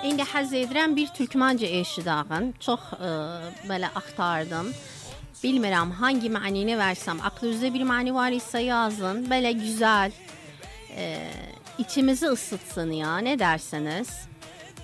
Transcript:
İndi həzz edirəm bir türkmanca eşidağın. Çox belə axtardım. Bilmirəm hangi mənini versəm. Aklınızda bir məni var ise yazın. Böyle güzel, içimizi ısıtsın ya. Ne dersiniz?